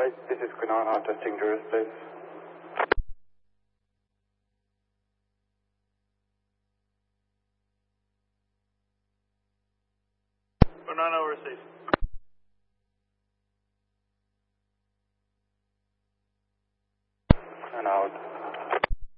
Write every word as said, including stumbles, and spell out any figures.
flight, this is Quinana, testing Eurospace. Quinana, overseas. And out.